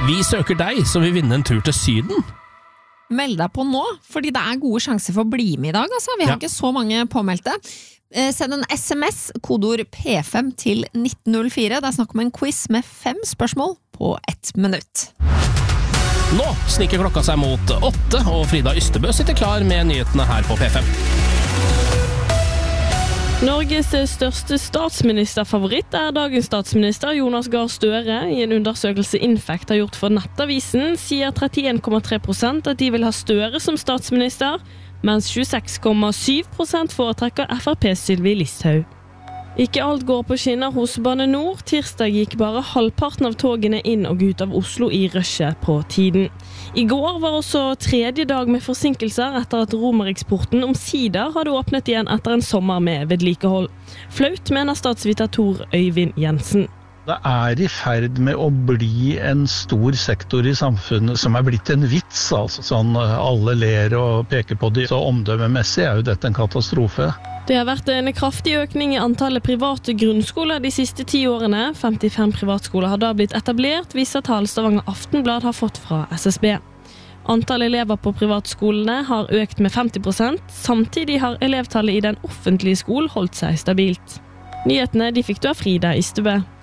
Vi søker deg som vil vinne en tur til Syden. Meld deg på nå, fordi det gode sjanser for å bli med i dag. Altså. Vi har ikke så mange påmeldte. Send en SMS, kodeord P5 til 1904. Det snakk om en quiz med 5 spørsmål på 1 minutt. Nå sniker klokka seg mot 8, og Frida Ystebø sitter klar med nyhetene her på P5. Norges største statsministerfavoritt dagens statsminister Jonas Gahr Støre. I en undersøkelse Infect har gjort for Nettavisen sier 31,3% at de vil ha Støre som statsminister, mens 26,7% foretrekker FrP Sylvi Listhaug. Ikke alt går på skinner hos Bane Nor. Tirsdag gikk bare halvparten av togene inn og ut av Oslo i rushet på tiden. I går var også 3. dag med forsinkelser etter at Romeriksporten omsider hadde åpnet igjen etter en sommer med vedlikehold. Flaut, mener statsviter Tor Øyvind Jensen. Det I ferd med å bli en stor sektor I samfunnet som blitt en vits, altså sånn alle ler og peker på det. Så omdømmemessig jo dette en katastrofe. Det har vært en kraftig økning I antallet private grunnskoler de siste 10 årene. 55 privatskoler har da blitt etablert, viser tall Stavanger Aftenblad har fått fra SSB. Antall elever på privatskolene har økt med 50%, samtidig har elevtallet I den offentlige skolen holdt seg stabilt. Nyhetene de fikk du av Frida Ystebø.